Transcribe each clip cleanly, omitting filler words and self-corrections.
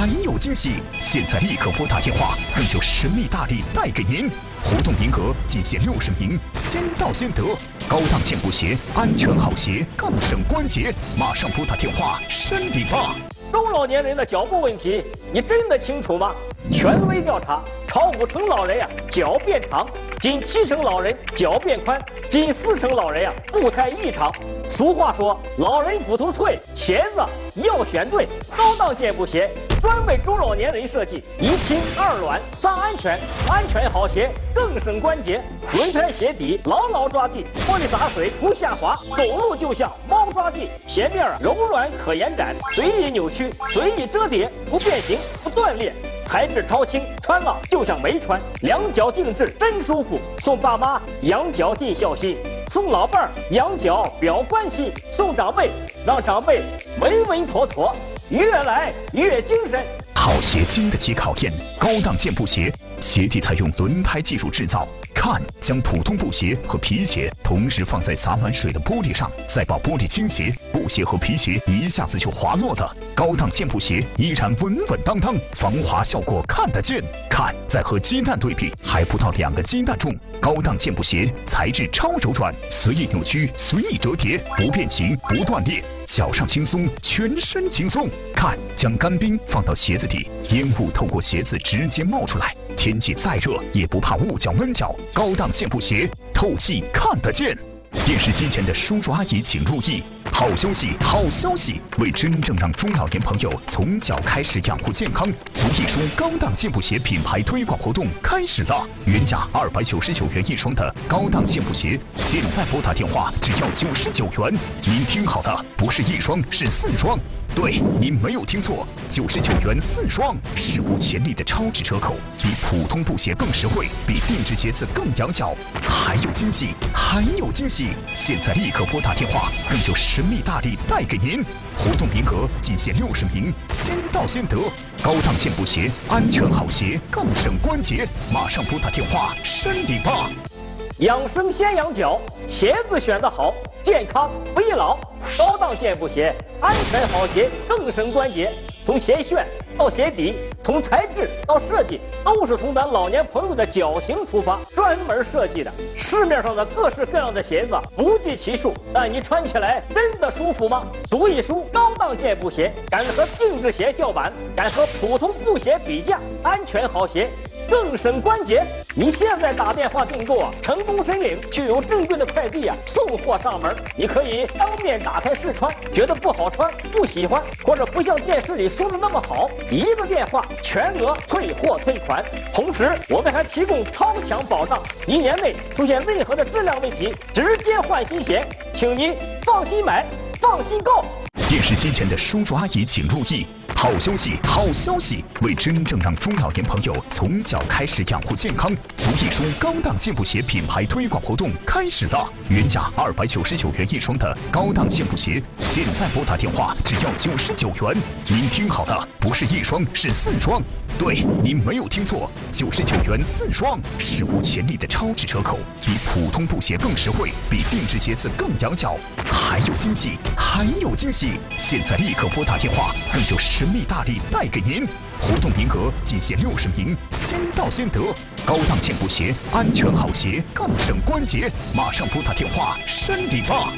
还有惊喜！现在立刻拨打电话，更有神秘大礼带给您。活动名额仅限60名，先到先得。高档健步鞋，安全好鞋，更省关节。马上拨打电话申领吧！ 中老年人的脚步问题，你真的清楚吗？权威调查，超50%老人脚变长，近70%老人脚变宽，近40%老人步态异常。俗话说，老人骨头脆，鞋子要选对。高档健步鞋专为中老年人设计，一轻二软三安全，安全好鞋更省关节。轮胎鞋底牢牢抓地，玻璃洒水不下滑，走路就像猫抓地。鞋面柔软可延展，随意扭曲，随意折叠，不变形不断裂。材质超轻，穿了就像没穿，两脚定制真舒服。送爸妈羊角尽孝心，送老伴儿羊角表关心，送长辈让长辈稳稳妥妥，越来越精神。 好鞋经得起考验，高档健步鞋鞋底采用轮胎技术制造。看，将普通布鞋和皮鞋同时放在洒满水的玻璃上，再把玻璃倾斜，布鞋和皮鞋一下子就滑落了。高档健步鞋依然稳稳当当，防滑效果看得见。看，再和鸡蛋对比，还不到2个鸡蛋重。高档健步鞋材质超柔软，随意扭曲，随意折叠，不变形，不断裂。脚上轻松，全身轻松。看，将干冰放到鞋子里，烟雾透过鞋子直接冒出来。天气再热也不怕捂脚闷脚。高档健步鞋，透气看得见。电视机前的叔叔阿姨请注意，好消息，好消息！为真正让中老年朋友从脚开始养护健康，足一双高档健步鞋品牌推广活动开始了。原价299元一双的高档健步鞋，现在拨打电话只要99元。您听好了，不是一双，是4双。对，您没有听错，99元4双，史无前例的超值折扣，比普通布鞋更实惠，比定制鞋子更养脚。还有惊喜，还有惊喜！现在立刻拨打电话，更有神秘大礼带给您。活动名额仅限60名，先到先得。高档健步鞋，安全好鞋，更省关节。马上拨打电话申领吧！ 养生先养脚，鞋子选得好，健康不易老。高档健步鞋，安全好鞋更省关节。从鞋楦到鞋底，从材质到设计，都是从咱老年朋友的脚型出发，专门设计的。市面上的各式各样的鞋子不计其数，但你穿起来真的舒服吗？足一双高档健步鞋，敢和定制鞋叫板，敢和普通布鞋比价，安全好鞋更省关节。你现在打电话订购成功申领，就有正规的快递送货上门。你可以当面打开试穿，觉得不好穿、不喜欢，或者不像电视里说的那么好，一个电话全额退货退款。同时，我们还提供超强保障，1年内出现任何的质量问题，直接换新鞋，请您放心买，放心购。 电视机前的叔叔阿姨请注意，好消息，好消息！为真正让中老年朋友从脚开始养护健康，足一双高档健步鞋品牌推广活动开始了。原价299元一双的高档健步鞋，现在拨打电话只要99元。您听好了，不是一双，是4双。对，您没有听错，99元4双，史无前例的超值折扣，比普通布鞋更实惠，比定制鞋子更养脚。还有惊喜，还有惊喜！现在立刻拨打电话，更有神秘大礼带给您。活动名额仅限60名，先到先得。高档健步鞋，安全好鞋，更省关节。马上拨打电话申领吧！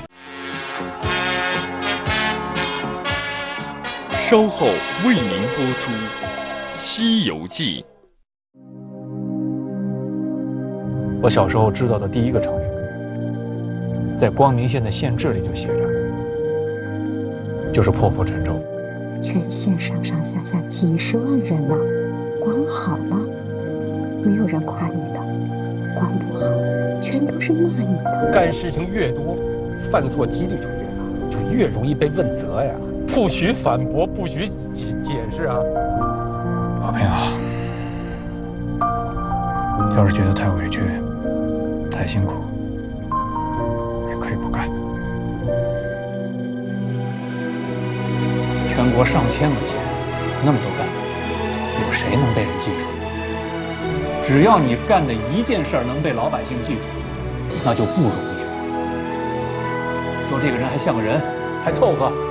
稍后为您播出《西游记》。 我小时候知道的第一个成语，在光明县的县志里就写着，就是破釜沉舟。 全县上上下下几十万人呐，光好了，没有人夸你的；光不好，全都是骂你的。 干事情越多，犯错几率就越大，就越容易被问责呀。不许反驳，不许解释啊！ 宝平啊，要是觉得太委屈、太辛苦，也可以不干。全国上千个县，那么多干部，有谁能被人记住？只要你干的一件事能被老百姓记住，那就不容易了。说这个人还像个人，还凑合。